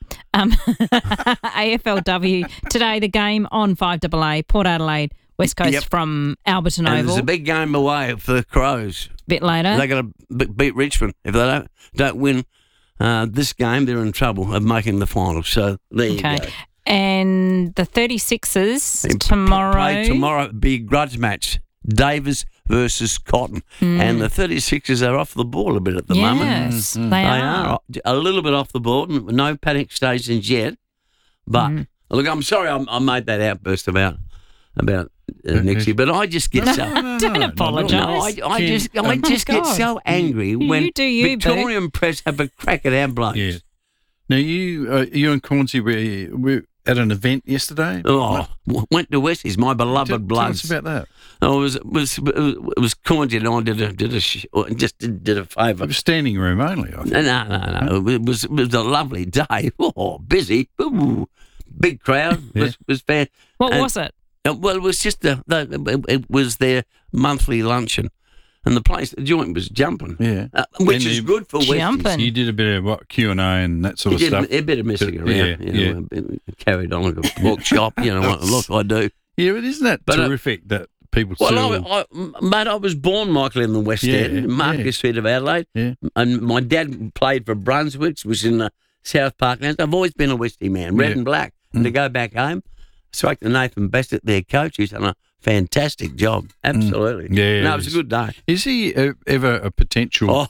AFLW, today the game on 5AA, Port Adelaide, West Coast from Alberton Oval. There's a big game away for the Crows. Bit later. They're going to beat Richmond. If they don't win this game, they're in trouble of making the final. So there you go. And the 36ers tomorrow. Play tomorrow, big grudge match. Davis versus Cotton. And the 36ers are off the ball a bit at the moment. Yes, they are. A little bit off the ball. No panic stations yet. But Look, I'm sorry I made that outburst about Nixie, but I just get so... Don't apologise. I just get so angry when Victorian press have a crack at our blokes. Yeah. Now, you and Cornsey were at an event yesterday? Oh, went to Westies, my beloved Bloods. Tell us about that. Oh, it was Cornsey and I did a favour. It was standing room only, I think. No. It was a lovely day. Oh, busy. Ooh, big crowd. Was fair. What was it? Well, it was just it was their monthly luncheon, and the joint was jumping. Yeah, which is good for Westies. You did a bit of Q&A and that sort of stuff. A bit of messing around. Carried on like a pork chop. Look, I do. Yeah, but isn't that terrific that people still... Mate, I was born, Michael, in the West End, Marcus Street of Adelaide, and my dad played for Brunswick, which was in the South Parklands. I've always been a Westie man, red and black. And to go back home, spoke to Nathan Bassett, their coach. He's done a fantastic job. Absolutely. Yeah, it was a good day. Is he ever a potential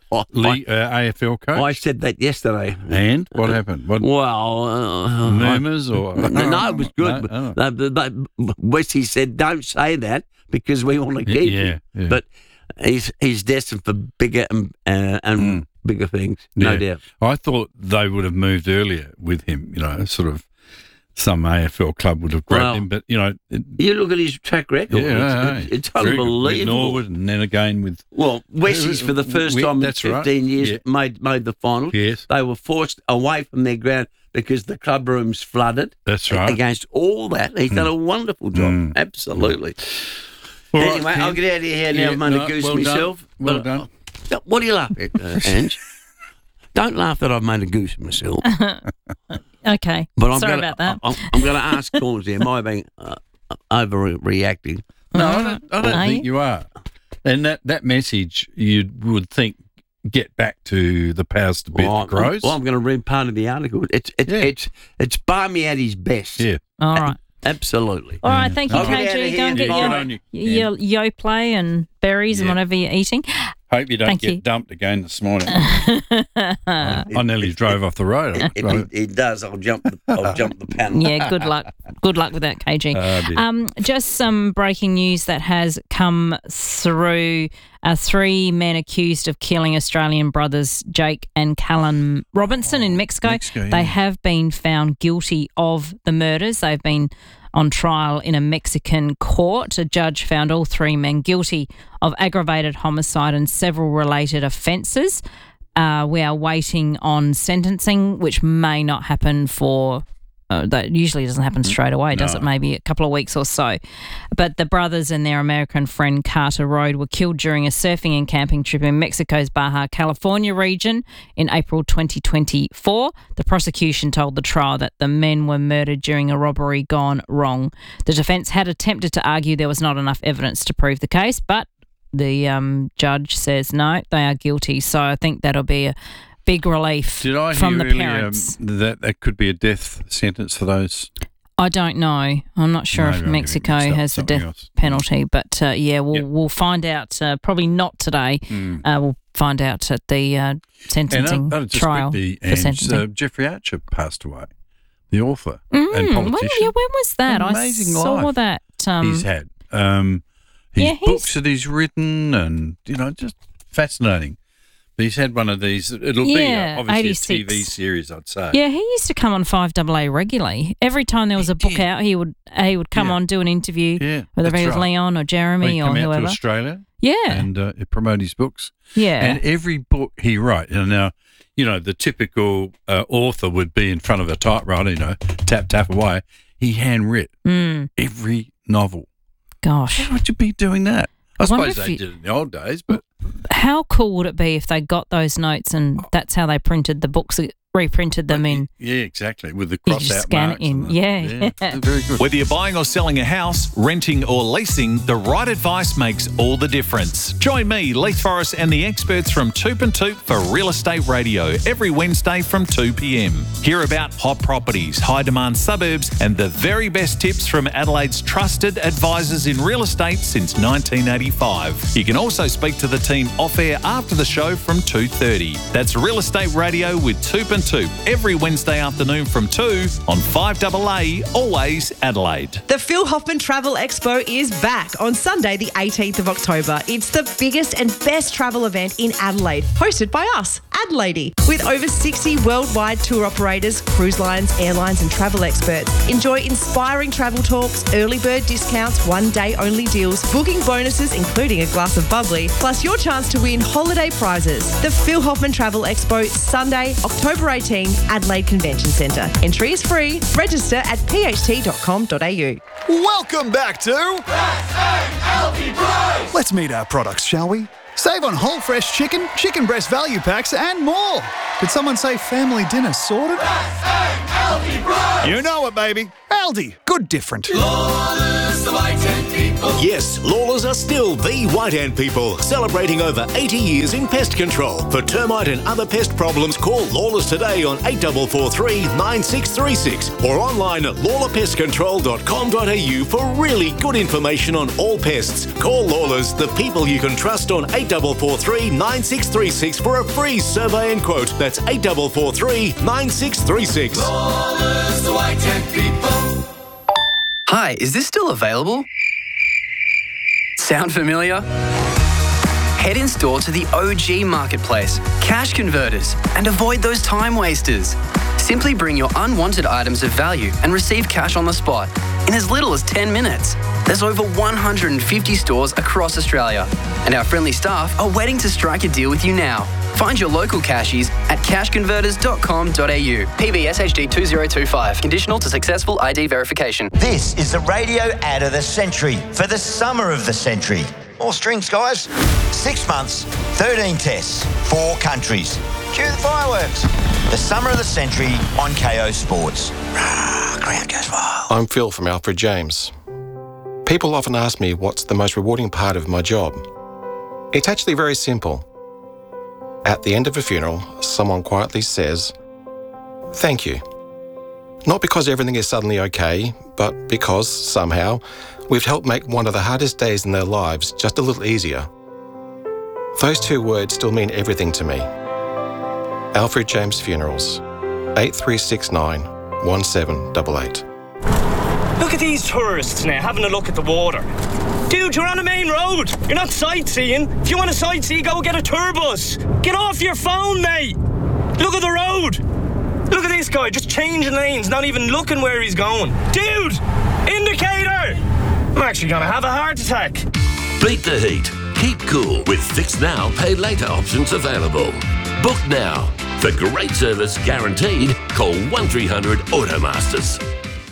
AFL coach? I said that yesterday. And what happened? Murmurs or... No, it was good. Westie said, don't say that because we want to keep him. Yeah. But he's destined for bigger and bigger things, no doubt. I thought they would have moved earlier with him, sort of some AFL club would have grabbed him, but, you look at his track record. It's unbelievable. With Norwood and then again with... Well, Westies for the first time in 15 years made the final. Yes. They were forced away from their ground because the club rooms flooded. That's right. Against all that. He's done a wonderful job. Absolutely. All anyway, right, I'll get out of here now. I've made a goose myself. Well done. What do you laugh at, Ange? Don't laugh that I've made a goose of myself. Okay. But Sorry about that. I'm going to ask Cornsey, am I being overreacting? No, I don't think you are. And that message, you would think, get back to the powers to be that grows. Well, I'm going to read part of the article. It's Barmy at his best. Yeah. All right. Absolutely. All right, thank you, KG. Go and get your Yoplait and berries and whatever you're eating. Hope you don't get dumped again this morning. I nearly drove off the road. It does. I'll jump the panel. Yeah, good luck. Good luck with that, KG. Just some breaking news that has come through. 3 men accused of killing Australian brothers Jake and Callan Robinson in Mexico. They have been found guilty of the murders. They've been on trial in a Mexican court. A judge found all 3 men guilty of aggravated homicide and several related offences. We are waiting on sentencing, which may not happen for... that usually doesn't happen straight away, does it? Maybe a couple of weeks or so. But the brothers and their American friend Carter Rode were killed during a surfing and camping trip in Mexico's Baja California region in April 2024. The prosecution told the trial that the men were murdered during a robbery gone wrong. The defence had attempted to argue there was not enough evidence to prove the case, but the judge says no, they are guilty. So I think that'll be a big relief from the parents. That could be a death sentence for those? I don't know. I'm not sure if Mexico has the death penalty, but we'll find out. Probably not today. We'll find out at the sentencing trial. For sentencing. Jeffrey Archer passed away, the author and politician. When was that? Amazing I saw life that. He's had his books that he's written, and just fascinating. He's had one of these. It'll be obviously 86. A TV series, I'd say. Yeah, he used to come on 5AA regularly. Every time there was a book out, he would come on, do an interview, whether it was Leon or Jeremy or whoever. He'd come out to Australia, and promote his books. Yeah, and every book he wrote. And now, the typical author would be in front of a typewriter, tap away. He handwrit every novel. Gosh, how would you be doing that? I suppose they did in the old days, but how cool would it be if they got those notes and that's how they printed the books, reprinted them in? Yeah, exactly, with the cross out scan marks. it in. Yeah. Very good. Whether you're buying or selling a house, renting or leasing, the right advice makes all the difference. Join me, Leith Forrest, and the experts from Toop and Toop for Real Estate Radio every Wednesday from 2 p.m. Hear about hot properties, high-demand suburbs, and the very best tips from Adelaide's trusted advisors in real estate since 1985. You can also speak to the team off-air after the show from 2:30. That's Real Estate Radio with Toop and and Toop every Wednesday afternoon from 2 on 5AA, always Adelaide. The Phil Hoffman Travel Expo is back on Sunday, the 18th of October. It's the biggest and best travel event in Adelaide, hosted by us, Adelaide, with over 60 worldwide tour operators, cruise lines, airlines and travel experts. Enjoy inspiring travel talks, early bird discounts, one-day only deals, booking bonuses including a glass of bubbly, plus your chance to win holiday prizes. The Phil Hoffman Travel Expo, Sunday, October 18, Adelaide Convention Centre. Entry is free. Register at pht.com.au. Welcome back to Let's meet our products, shall we? Save on whole fresh chicken, chicken breast value packs and more. Did someone say family dinner sorted? You know it, baby. Aldi. Good different. Lawlers, the White Ant people. Yes, Lawlers are still the White Ant people, celebrating over 80 years in pest control. For termite and other pest problems, call Lawlers today on 8443 9636 or online at lawlerpestcontrol.com.au for really good information on all pests. Call Lawlers, the people you can trust, on 8443 9636 for a free survey and quote. That's 8443 9636. Lawlers, the White Ant people. Hi, is this still available? Sound familiar? Head in store to the OG Marketplace, Cash Converters, and avoid those time wasters. Simply bring your unwanted items of value and receive cash on the spot in as little as 10 minutes. There's over 150 stores across Australia, and our friendly staff are waiting to strike a deal with you now. Find your local cashies at cashconverters.com.au. PBS HD 2025. Conditional to successful ID verification. This is the radio ad of the century for the summer of the century. More strings, guys. 6 months, 13 tests, 4 countries. Cue the fireworks. The summer of the century on KO Sports. Crowd goes wild. I'm Phil from Alfred James. People often ask me what's the most rewarding part of my job. It's actually very simple. At the end of a funeral, someone quietly says, "Thank you." Not because everything is suddenly okay, but because, somehow, we've helped make one of the hardest days in their lives just a little easier. Those 2 words still mean everything to me. Alfred James Funerals, 8369 1788. Look at these tourists now having a look at the water. Dude, you're on a main road. You're not sightseeing. If you want to sightsee, go get a tour bus. Get off your phone, mate. Look at the road. Look at this guy just changing lanes, not even looking where he's going. Dude, indicator. I'm actually going to have a heart attack. Beat the heat. Keep cool with Fix Now, Pay Later options available. Book now. For great service guaranteed, call 1300 Automasters.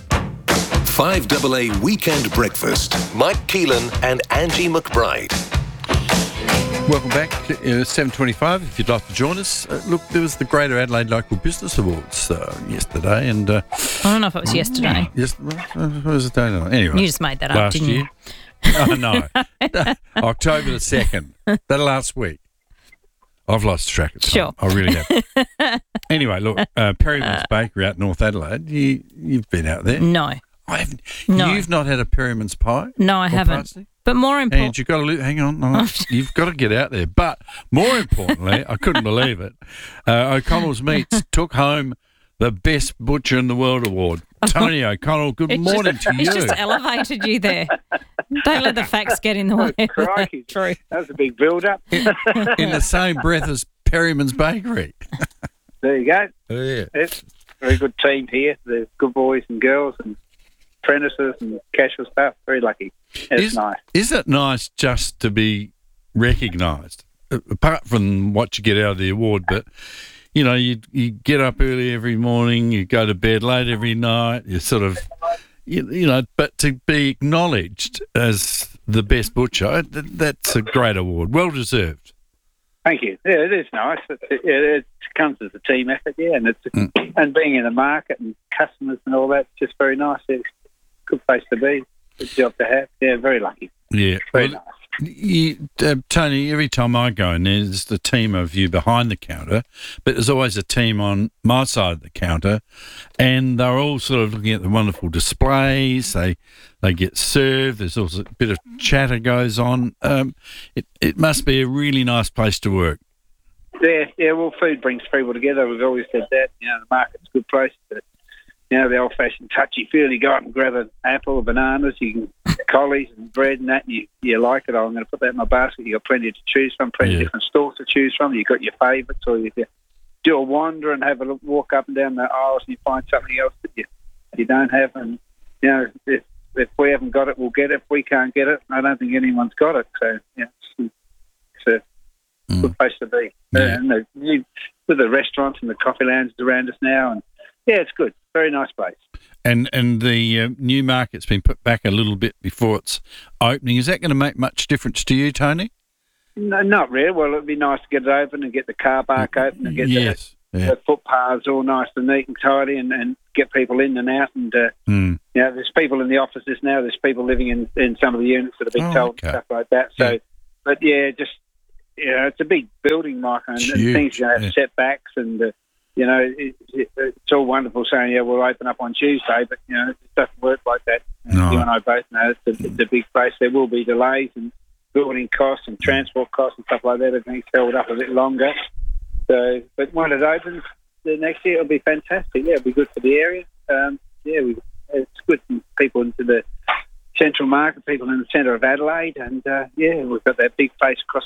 5AA Weekend Breakfast. Mike Keelan and Angie McBride. Welcome back. 7:25. If you'd like to join us, look, there was the Greater Adelaide Local Business Awards yesterday, and I don't know if it was yesterday. Yes, what was it? Anyway, you just made that up, didn't you? Oh no, October the 2nd. That last week. I've lost track of time. Sure. I really have. Anyway, look, Perryman's Bakery out North Adelaide. You've been out there? No. I haven't. No. You've not had a Perryman's pie? No, I haven't. Parsley? But more important, and you've got to hang on. No, you've got to get out there. But more importantly, I couldn't believe it. O'Connell's Meats took home the Best Butcher in the World award. Tony O'Connell, good morning to you. He's just elevated you there. Don't let the facts get in the way. Crikey. True. That was a big build-up. In the same breath as Perryman's Bakery. There you go. Yeah. It's a very good team here. They're good boys and girls and apprentices and casual staff. Very lucky. It's nice. Is it nice just to be recognised? Apart from what you get out of the award, but you know, you get up early every morning, you go to bed late every night, you sort of, you know, but to be acknowledged as the best butcher, that's a great award. Well deserved. Thank you. Yeah, it is nice. It comes as a team effort, yeah, and and being in the market and customers and all that, it's just very nice. It's a good place to be, good job to have. Yeah, very lucky. Yeah. Very nice. Tony, every time I go in, there's the team of you behind the counter, but there's always a team on my side of the counter, and they're all sort of looking at the wonderful displays. They get served. There's also a bit of chatter goes on. It must be a really nice place to work. Yeah. Well, food brings people together. We've always said that. You know, the market's a good place. But, you know, the old-fashioned touchy-feely, you go out and grab an apple or bananas, you can collies and bread and that, and you like it. Oh, I'm going to put that in my basket. You've got plenty to choose from, plenty of different stores to choose from. You've got your favourites, or you do a wander and have a walk up and down the aisles and you find something else that you don't have. And, you know, if we haven't got it, we'll get it. If we can't get it, I don't think anyone's got it. So, yeah, it's a good place to be. Yeah. And with the restaurants and the coffee lounges around us now, and yeah, it's good. Very nice place. And the new market's been put back a little bit before its opening. Is that going to make much difference to you, Tony? No, not really. Well, it'd be nice to get it open and get the car park open and get the footpaths all nice and neat and tidy and get people in and out. And, you know, there's people in the offices now. There's people living in some of the units that have been told and stuff like that. So, but, yeah, just, you know, it's a big building, Mike, and things are going to have setbacks and, you know, it's all wonderful saying, yeah, we'll open up on Tuesday, but, you know, it doesn't work like that. No. You and I both know it's a big place. There will be delays and building costs and transport costs and stuff like that. Everything's held up a bit longer. So, but when it opens the next year, it'll be fantastic. Yeah, it'll be good for the area. It's good for people into the central market, people in the centre of Adelaide, and we've got that big place across